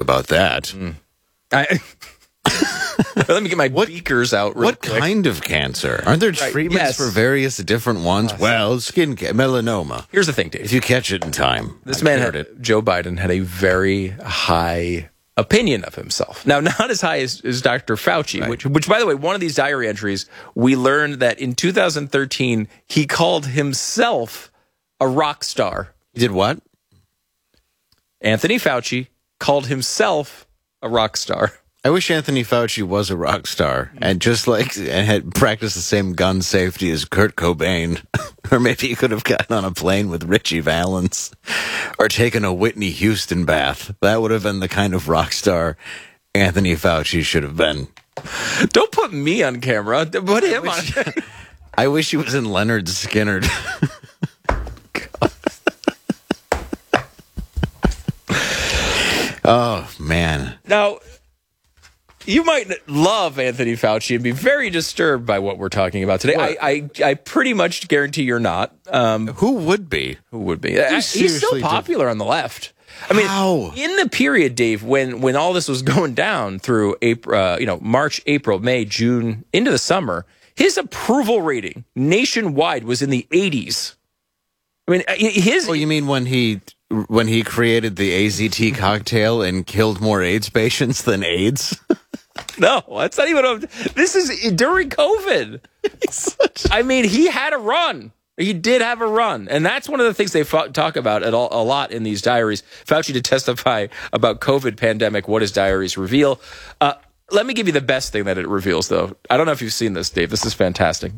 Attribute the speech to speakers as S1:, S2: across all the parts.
S1: about that.
S2: Let me get my beakers out real quick.
S1: What kind of cancer? Aren't there treatments for various different ones? Well, skin melanoma.
S2: Here's the thing, Dave.
S1: If you catch it in time.
S2: This man, Joe Biden, had a very high opinion of himself. Now, not as high as Dr. Fauci, which, by the way, one of these diary entries, we learned that in 2013, he called himself a rock star.
S1: He did what?
S2: Anthony Fauci called himself a rock star.
S1: I wish Anthony Fauci was a rock star and had practiced the same gun safety as Kurt Cobain. Or maybe he could have gotten on a plane with Richie Valens or taken a Whitney Houston bath. That would have been the kind of rock star Anthony Fauci should have been.
S2: Don't put me on camera. Put him on.
S1: I wish he was in Leonard Skinner. Oh, man.
S2: Now, you might love Anthony Fauci and be very disturbed by what we're talking about today. I pretty much guarantee you're not.
S1: Who would be?
S2: Who would be? He's still popular on the left. I mean, in the period, Dave, when all this was going down through April, March, April, May, June, into the summer, his approval rating nationwide was in the 80s. I mean, his.
S1: Oh, you mean when he created the AZT cocktail and killed more AIDS patients than AIDS?
S2: No, that's not even. This is during COVID. I mean, he had a run. He did have a run. And that's one of the things they talk about a lot in these diaries. Fauci to testify about COVID pandemic, what his diaries reveal. Let me give you the best thing that it reveals, though. I don't know if you've seen this, Dave. This is fantastic.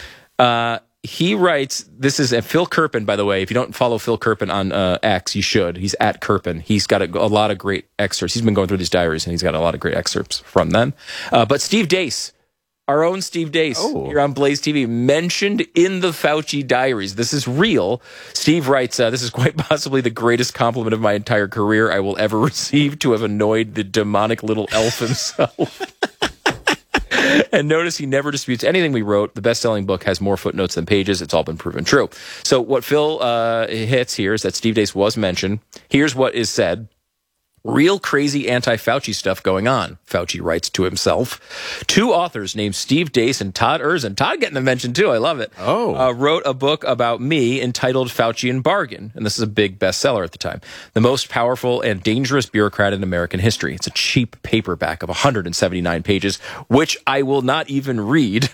S2: He writes, this is Phil Kerpen, by the way. If you don't follow Phil Kerpen on X, you should. He's at Kerpen. He's got a lot of great excerpts. He's been going through these diaries, and he's got a lot of great excerpts from them. But Steve Deace, our own Steve Deace, here on Blaze TV, mentioned in the Fauci diaries. This is real. Steve writes, this is quite possibly the greatest compliment of my entire career I will ever receive, to have annoyed the demonic little elf himself. And notice he never disputes anything we wrote. The best-selling book has more footnotes than pages. It's all been proven true. So what Phil hits here is that Steve Deace was mentioned. Here's what is said. Real crazy anti-Fauci stuff going on, Fauci writes to himself. Two authors named Steve Deace and Todd Erzin, Todd getting a mention too, I love it, wrote a book about me entitled Faucian Bargain, and this is a big bestseller at the time. The most powerful and dangerous bureaucrat in American history. It's a cheap paperback of 179 pages, which I will not even read.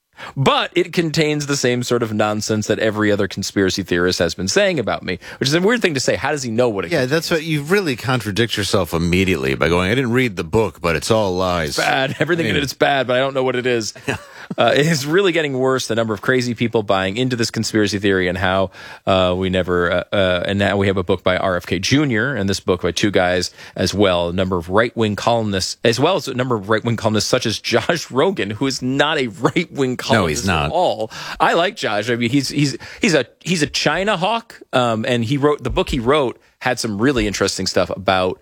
S2: But it contains the same sort of nonsense that every other conspiracy theorist has been saying about me, which is a weird thing to say. How does he know what it contains?
S1: That's what you really contradict yourself immediately by going, I didn't read the book, but it's all lies.
S2: It's bad. Everything in it is bad, but I don't know what it is. It is really getting worse, the number of crazy people buying into this conspiracy theory, and how we never, and now we have a book by RFK Jr., and this book by two guys as well, a number of right-wing columnists, as well as a number of right-wing columnists such as Josh Rogan, who is not a right-wing columnist.
S1: No, he's not.
S2: At all. I like Josh. I mean, he's a China hawk, and the book he wrote had some really interesting stuff about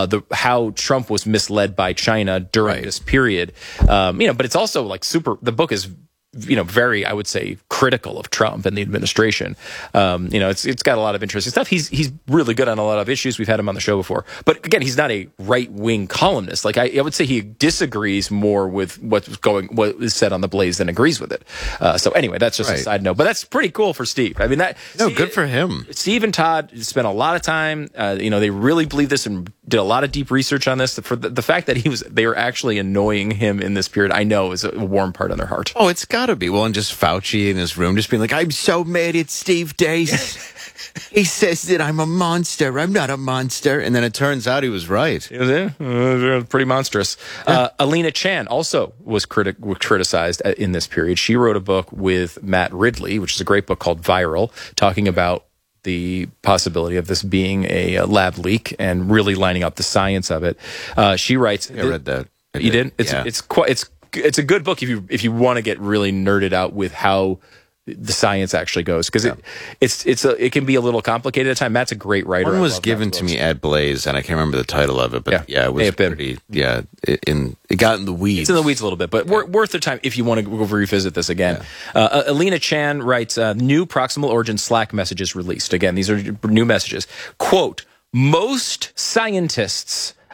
S2: how Trump was misled by China during this period. But it's also like the book is very, I would say, critical of Trump and the administration. It's got a lot of interesting stuff. He's really good on a lot of issues. We've had him on the show before. But again, he's not a right-wing columnist. Like I would say he disagrees more with what is said on the Blaze than agrees with it. So anyway, that's just a side note. But that's pretty cool for Steve. I mean,
S1: good for him.
S2: Steve and Todd spent a lot of time. They really believe this and did a lot of deep research on this. For the fact that they were actually annoying him in this period, I know is a warm part on their heart.
S1: Oh, it's got to be. Well, and just Fauci in his room just being like, I'm so mad at Steve Deace. He says that I'm a monster. I'm not a monster. And then it turns out he was right.
S2: Pretty monstrous. Alina Chan also was criticized in this period. She wrote a book with Matt Ridley, which is a great book called Viral, talking about the possibility of this being a lab leak and really lining up the science of it. She writes...
S1: I read that.
S2: You did? It's a good book if you want to get really nerded out with how the science actually goes, because it can be a little complicated at times. Matt's a great writer.
S1: One was given to me at Blaze, and I can't remember the title of it, but it was pretty. Yeah, it got in the weeds.
S2: It's in the weeds a little bit, but worth the time if you want to go revisit this again. Yeah. Alina Chan writes, new proximal origin Slack messages released. Again, these are new messages. Quote: most scientists